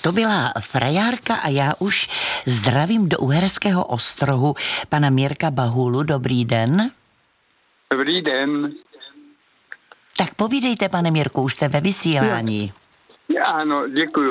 To byla frajárka a já už zdravím do Uherského Ostrohu pana Mirka Bahulu. Dobrý den. Dobrý den. Tak povídejte, pane Mirku, už jste ve vysílání. Ano, děkuju.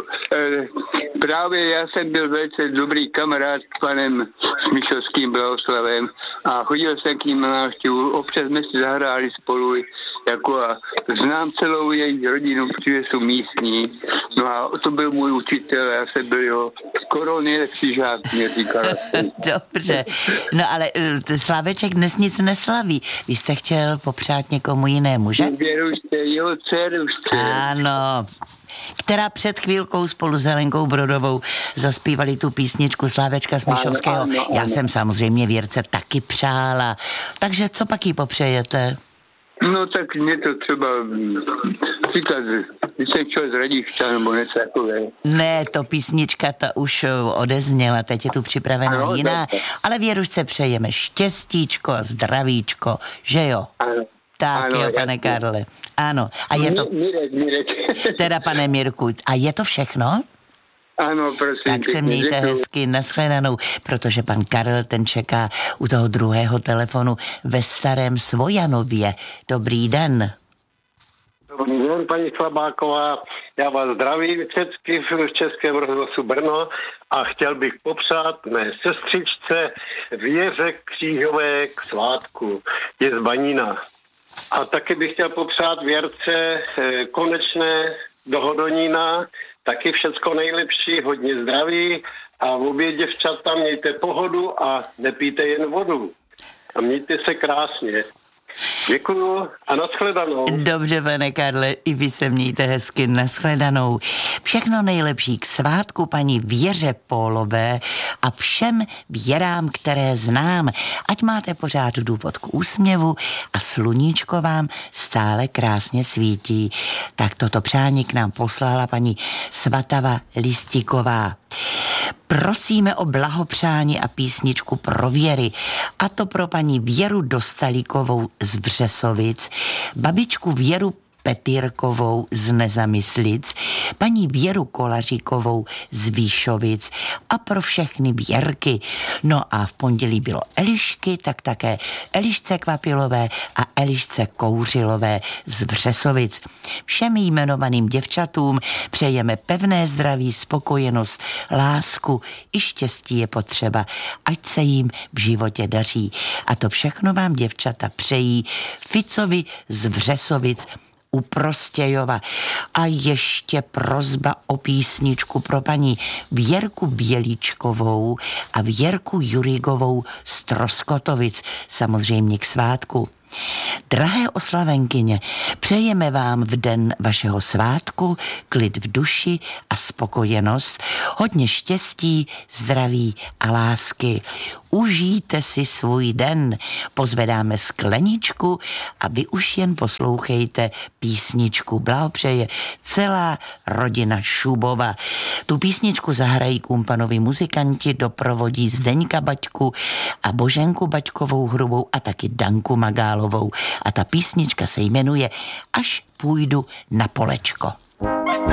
Právě já jsem byl velice dobrý kamarád s panem Smíšovským Blahoslavem a chodil jsem k ním na návštěvu. Občas jsme si zahráli spolu a znám celou jejich rodinu, protože jsou místní. No a to byl můj učitel, já jsem byl jeho skoro nejlepší žák, mě říkal. Dobře, no ale Sláveček dnes nic neslaví. Vy jste chtěl popřát někomu jinému, že? Věrušce, jeho dcerušce. Ano, která před chvílkou spolu s Helenkou Brodovou zaspívali tu písničku Slávečka Smíšovského. Ano. Já jsem samozřejmě Věrce taky přála. Takže co pak jí popřejete? No tak mě to třeba říkat, když jsem chtěl z Radišťa nebo něco takové. Ne, to písnička ta už odezněla, teď je tu připravená ano, jiná, ale Věrušce přejeme štěstíčko a zdravíčko, že jo? Ano. Tak ano, jo, pane Karle. Ano, a je to... Mirek. Teda, pane Mirku, a je to všechno? Ano, prosím. Tak se mějte hezky, nashledanou, protože pan Karel ten čeká u toho druhého telefonu ve Starém Svojanově. Dobrý den. Dobrý den, paní Slabáková. Já vás zdravím všechny v Českém rozhlasu Brno a chtěl bych popřát mé sestřičce Věře Křížové k svátku. Je z Banína. A taky bych chtěl popřát Věrce konečné do Hodonína. Taky všecko nejlepší, hodně zdraví a obě děvčata mějte pohodu a nepijte jen vodu. A mějte se krásně. Děkuju a nashledanou. Dobře, pane Karle, i vy se mějte hezky, nashledanou. Všechno nejlepší k svátku paní Věře Pólové a všem věrám, které znám. Ať máte pořád důvod k úsměvu a sluníčko vám stále krásně svítí. Tak toto přání k nám poslala paní Svatava Listíková. Prosíme o blahopřání a písničku pro Věry, a to pro paní Věru Dostalíkovou z Břesovic, babičku Věru Petýrkovou z Nezamyslic, paní Věru Kolaříkovou z Výšovic a pro všechny Věrky. No a v pondělí bylo Elišky, tak také Elišce Kvapilové a Elišce Kouřilové z Břesovic. Všem jmenovaným děvčatům přejeme pevné zdraví, spokojenost, lásku i štěstí je potřeba, ať se jim v životě daří. A to všechno vám děvčata přejí Ficovi z Břesovic u Prostějova. A ještě prosba o písničku pro paní Věrku Bělíčkovou a Věrku Jurigovou z Troskotovic, samozřejmě k svátku. Drahé oslavenkyně, přejeme vám v den vašeho svátku klid v duši a spokojenost, hodně štěstí, zdraví a lásky. Užijte si svůj den, pozvedáme skleničku a vy už jen poslouchejte písničku. Blahopřeje celá rodina Šubova. Tu písničku zahrají Kumpanovi muzikanti, doprovodí Zdeňka Baťku a Boženku Baťkovou Hrubou a taky Danku Magálovou. A ta písnička se jmenuje Až půjdu na polečko.